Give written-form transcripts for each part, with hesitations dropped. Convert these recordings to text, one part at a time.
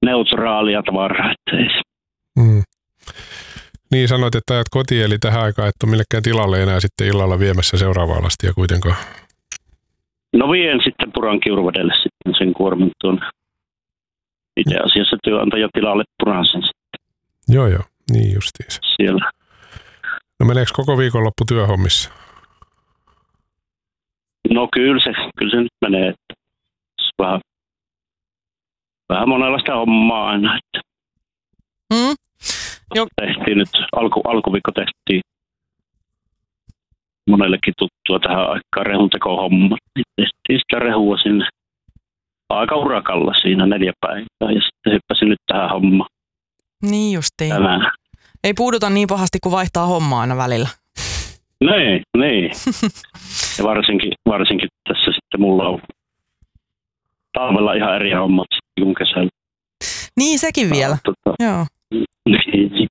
neutraalia tavaraa. Niin sanoit, että ajat kotiin, eli tähän aikaan et ole millekään tilalle enää sitten illalla viemässä seuraavaa lastia kuitenkaan. No vien sitten Purankiurvedelle sitten sen kuorman tuonne. Itse asiassa työnantaja tilalle Puransen sitten. Joo, niin justiinsa. Siellä. No meneekö koko viikonloppu työhommissa? No kyllä se nyt menee. Että vähän monenlaista hommaa aina. Että tehtiin nyt, alkuviikko tehtiin monellekin tuttua tähän aikaan rehuntekohommat. Tehtiin sitä rehua sinne aika urakalla siinä 4 päivää ja sitten hyppäsin nyt tähän hommaan. Niin justiin. Tänään. Ei puuduta niin pahasti, kun vaihtaa hommaa aina välillä. Niin. Ja varsinkin tässä sitten mulla on talvella ihan eri hommat kuin kesällä. Niin, sekin vielä. Joo. Niin.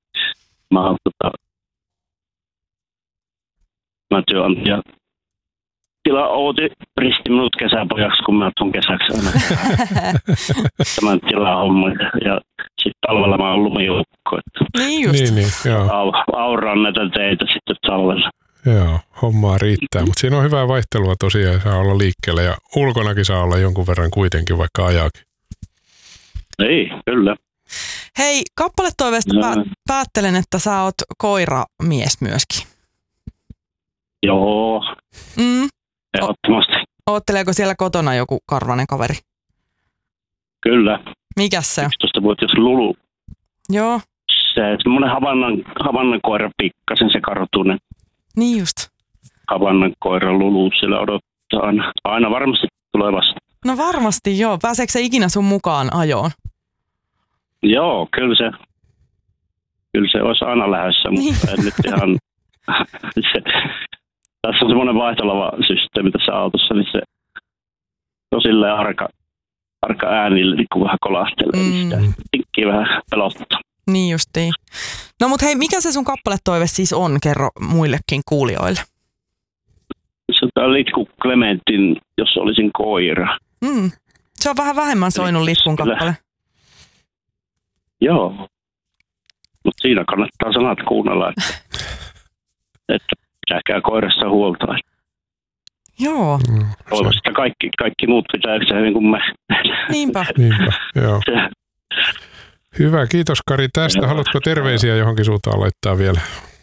Mä työnantaja Outi risti minut kesäpojaksi, kun mä tuun kesäksi aina. Tämän tilahomman. Ja sitten talvella mä oon lumijoukko. Niin just. Niin, joo. Auraan näitä teitä sitten talvella. Joo, hommaa riittää. Mutta siinä on hyvää vaihtelua tosiaan. Saa olla liikkeellä ja ulkonakin saa olla jonkun verran kuitenkin, vaikka ajaakin. Ei, kyllä. Hei, kappaletoiveesta päättelen, että sä oot koiramies myöskin. Joo. Ehdottomasti. Ootteleeko siellä kotona joku karvanen kaveri? Kyllä. Mikäs se on? 11-vuotias Lulu. Joo. Se semmoinen havannan koira pikkasen se kartunen. Niin just. Havannan koira Lulu siellä odottaa aina varmasti tulee vasta. No varmasti joo. Pääseekö se ikinä sun mukaan ajoon? Joo, kyllä se olisi aina lähdössä, mutta en nyt ihan... Tässä on semmoinen vaihtolava systeemi tässä autossa, niin se on silleen arka äänillä, niin kun vähän kolahtelee, niin sitä tinkkiä vähän pelottaa. Niin justiin. No mut hei, mikä se sun kappaletoive siis on? Kerro muillekin kuulijoille. Se on Litku Clementin, jos olisin koira. Se on vähän vähemmän soinut Litkun kappale. Joo, mutta siinä kannattaa sanat kuunnella, että pitäkää koirassa huolta. Joo. Toivottavasti sitä kaikki muut pitää yhtä hyvin kuin me. Niinpä, joo. Hyvä, kiitos Kari tästä. Haluatko terveisiä johonkin suuntaan laittaa vielä?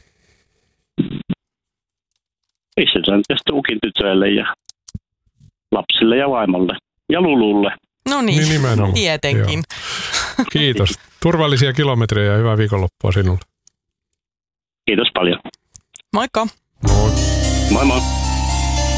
Pistetään tästä Ukin tytöille ja lapsille ja vaimolle ja Lululle. No niin, tietenkin. Joo. Kiitos. Turvallisia kilometrejä ja hyvää viikonloppua sinulle. Kiitos paljon. Moikka. Moi. Moi moi.